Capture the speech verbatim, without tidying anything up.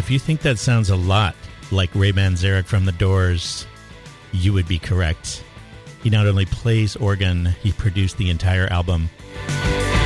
if you think that sounds a lot like Ray Manzarek from The Doors, you would be correct. He not only plays organ, he produced the entire album.